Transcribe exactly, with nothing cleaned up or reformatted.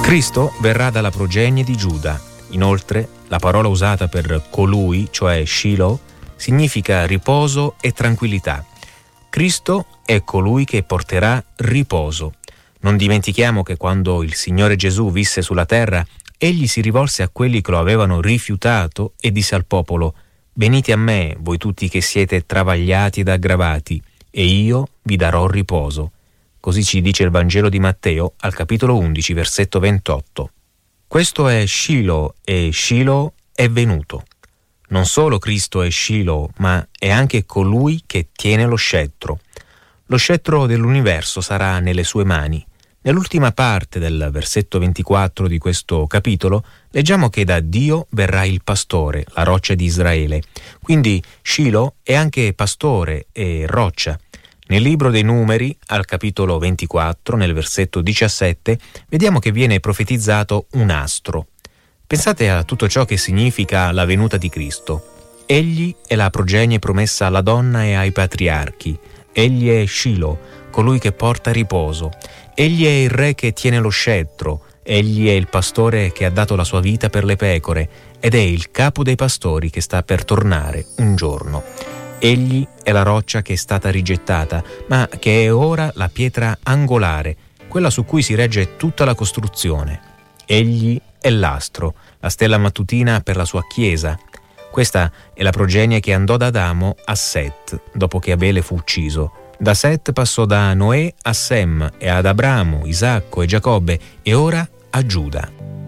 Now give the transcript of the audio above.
Cristo verrà dalla progenie di Giuda. Inoltre, la parola usata per colui, cioè Shiloh, significa riposo e tranquillità. Cristo è colui che porterà riposo. Non dimentichiamo che quando il Signore Gesù visse sulla terra, egli si rivolse a quelli che lo avevano rifiutato e disse al popolo: «Venite a me, voi tutti che siete travagliati ed aggravati, e io vi darò riposo». Così ci dice il Vangelo di Matteo al capitolo undici, versetto ventotto. Questo è Shiloh e Shiloh è venuto. Non solo Cristo è Shiloh, ma è anche colui che tiene lo scettro. Lo scettro dell'universo sarà nelle sue mani. Nell'ultima parte del versetto ventiquattro di questo capitolo leggiamo che da Dio verrà il pastore, la roccia di Israele. Quindi Shiloh è anche pastore e roccia. Nel libro dei Numeri, al capitolo ventiquattro, nel versetto diciassette, vediamo che viene profetizzato un astro. Pensate a tutto ciò che significa la venuta di Cristo. Egli è la progenie promessa alla donna e ai patriarchi. Egli è Shiloh, colui che porta riposo. Egli è il re che tiene lo scettro. Egli è il pastore che ha dato la sua vita per le pecore ed è il capo dei pastori che sta per tornare un giorno. Egli è la roccia che è stata rigettata, ma che è ora la pietra angolare, quella su cui si regge tutta la costruzione. Egli è l'astro, la stella mattutina per la sua chiesa. Questa è la progenie che andò da Adamo a Set, dopo che Abele fu ucciso. Da Set passò da Noè a Sem e ad Abramo, Isacco e Giacobbe e ora a Giuda.